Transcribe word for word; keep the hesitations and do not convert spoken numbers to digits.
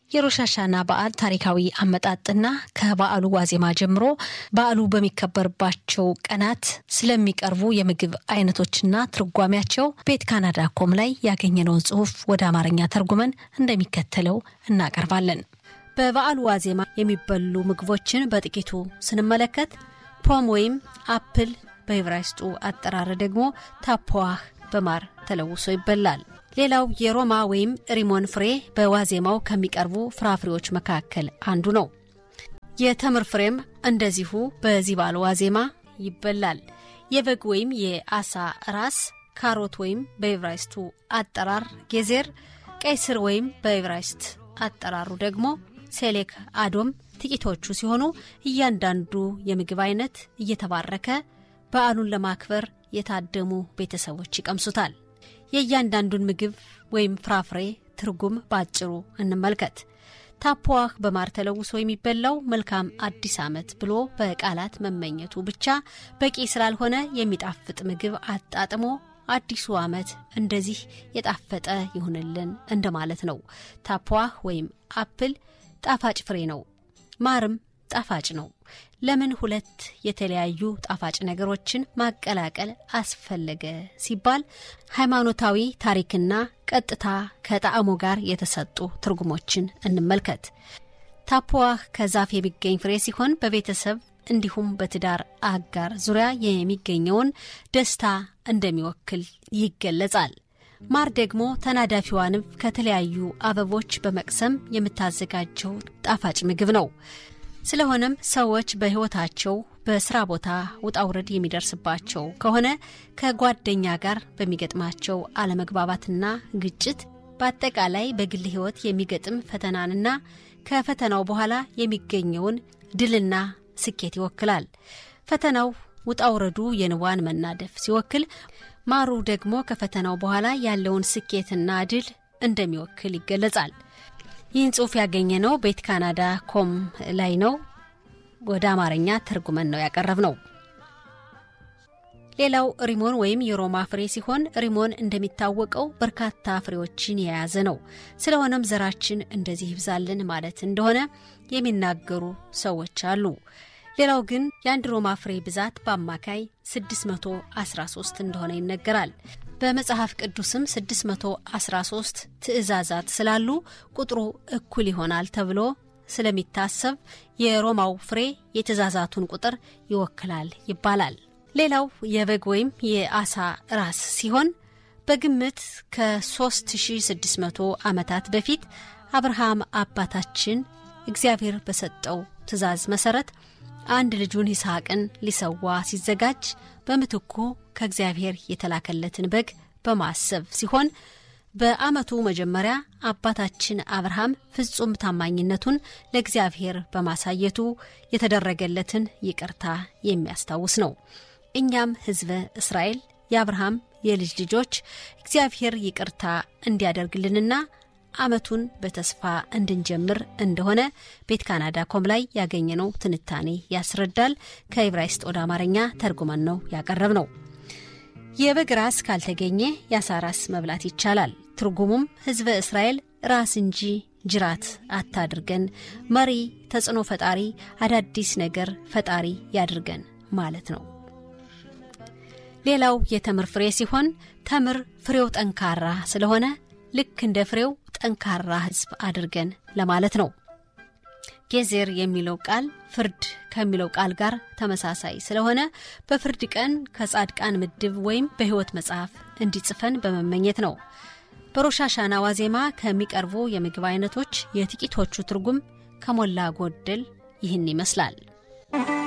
የሮሻሻና በዓል ታሪካዊ አመጣጥና ከበዓሉ ዋዜማ ጀምሮ በዓሉ በሚከበርባቸው ቀናት ስለሚቀርቡ የምግብ አይነቶችና ትርጓሜያቸው ቤት ካናዳ ኮም ላይ ያገኘነውን ጽሑፍ ወደ አማርኛ ተርጉመን እንደሚከተለው እናቀርባለን። በበዓሉ ዋዜማ የሚበሉ ምግቦችን በጥቂቱ ስንመለከት ፖም ወይም አፕል በዕብራይስጡ አጠራር ደግሞ ታፖዋህ በማር ተለውሶ ይበላል። ሌላው የሮማ ወይም ሪሞን ፍሬ በዋዜማው ከሚቀርቡ ፍራፍሬዎች መካከል አንዱ ነው። የተምር ፍሬም እንደዚሁ በዚህ በዓል ዋዜማ ይበላል። የበግ ወይም የአሳ ራስ፣ ካሮት ወይም በዕብራይስጡ አጠራር ጌዜር፣ ቀይ ስር ወይም በዕብራይስጥ አጠራሩ ደግሞ ሴሌክ አዶም ጥቂቶቹ ሲሆኑ እያንዳንዱ የምግብ አይነት እየተባረከ በዓሉን ለማክበር የታደሙ ቤተሰቦች ይቀምሱታል። የእያንዳንዱን ምግብ ወይም ፍራፍሬ ትርጉም ባጭሩ እንመልከት። ታፖዋህ በማር ተለውሶ የሚበላው መልካም አዲስ ዓመት ብሎ በቃላት መመኘቱ ብቻ በቂ ስላልሆነ የሚጣፍጥ ምግብ አጣጥሞ አዲሱ ዓመት እንደዚህ የጣፈጠ ይሁንልን እንደማለት ነው። ታፖዋህ ወይም አፕል ጣፋጭ ፍሬ ነው። ማርም ጣፋጭ ነው። ለምን ሁለት የተለያዩ ጣፋጭ ነገሮችን ማቀላቀል አስፈለገ ሲባል ሃይማኖታዊ ታሪክና ቀጥታ ከጣዕሙ ጋር የተሰጡ ትርጉሞችን እንመልከት። ታፖዋህ ከዛፍ የሚገኝ ፍሬ ሲሆን በቤተሰብ እንዲሁም በትዳር አጋር ዙሪያ የሚገኘውን ደስታ እንደሚወክል ይገለጻል። ማር ደግሞ ተናዳፊዋ ንብ ከተለያዩ አበቦች በመቅሰም የምታዘጋጀው ጣፋጭ ምግብ ነው። ስለሆነም ሰዎች በህይወታቸው በስራ ቦታ ውጣውረድ የሚደርስባቸው ከሆነ ከጓደኛ ጋር በሚገጥማቸው አለመግባባትና ግጭት በአጠቃላይ በግል ህይወት የሚገጥም ፈተናንና ከፈተናው በኋላ የሚገኘውን ድልና ስኬት ይወክላል። ፈተናው ውጣውረዱ የንዋን መናደፍ ሲወክል፣ ማሩ ደግሞ ከፈተናው በኋላ ያለውን ስኬትና ድል እንደሚወክል ይገለጻል። ይህን ጽሑፍ ያገኘነው ቤት ካናዳ ኮም ላይ ነው። ወደ አማርኛ ተርጉመን ነው ያቀረብነው። ሌላው ሪሞን ወይም የሮማ ፍሬ ሲሆን ሪሞን እንደሚታወቀው በርካታ ፍሬዎችን የያዘ ነው። ስለሆነም ዘራችን እንደዚህ ይብዛልን ማለት እንደሆነ የሚናገሩ ሰዎች አሉ። ሌላው ግን የአንድ ሮማ ፍሬ ብዛት በአማካይ ስድስት መቶ አስራ ሶስት እንደሆነ ይነገራል። በመጽሐፍ ቅዱስም ስድስት መቶ አስራ ሶስት ትእዛዛት ስላሉ ቁጥሩ እኩል ይሆናል ተብሎ ስለሚታሰብ የሮማው ፍሬ የትእዛዛቱን ቁጥር ይወክላል ይባላል። ሌላው የበግ ወይም የአሳ ራስ ሲሆን በግምት ከ3600 ዓመታት በፊት አብርሃም አባታችን እግዚአብሔር በሰጠው ትእዛዝ መሰረት አንድ ልጁን ይስሐቅን ሊሰዋ ሲዘጋጅ በመትኩ ከእግዚአብሔር የተላከለትን በግ በማሰብ ሲሆን በአመቱ መጀመሪያ አባታችን አብርሃም ፍጹም ታማኝነቱን ለእግዚአብሔር በማሳየቱ የተደረገለትን ይቅርታ የሚያስታውስ ነው። እኛም ሕዝበ እስራኤል የአብርሃም የልጅ ልጆች እግዚአብሔር ይቅርታ እንዲያደርግልንና አመቱን በተስፋ እንድንጀምር እንደሆነ ቤት ካናዳ ኮም ላይ ያገኘነው ትንታኔ ያስረዳል። ከዕብራይስጥ ወደ አማርኛ ተርጉመን ነው ያቀረብነው። የበግ ራስ ካልተገኘ የአሳ ራስ መብላት ይቻላል። ትርጉሙም ሕዝበ እስራኤል ራስ እንጂ ጅራት አታድርገን፣ መሪ፣ ተጽዕኖ ፈጣሪ፣ አዳዲስ ነገር ፈጣሪ ያድርገን ማለት ነው። ሌላው የተምር ፍሬ ሲሆን ተምር ፍሬው ጠንካራ ስለሆነ ልክ እንደ ፍሬው ጠንካራ ሕዝብ አድርገን ለማለት ነው። ጌዜር የሚለው ቃል ፍርድ ከሚለው ቃል ጋር ተመሳሳይ ስለሆነ በፍርድ ቀን ከጻድቃን ምድብ ወይም በሕይወት መጽሐፍ እንዲጽፈን በመመኘት ነው። በሮሻሻና ዋዜማ ከሚቀርቡ የምግብ አይነቶች የጥቂቶቹ ትርጉም ከሞላ ጎደል ይህን ይመስላል።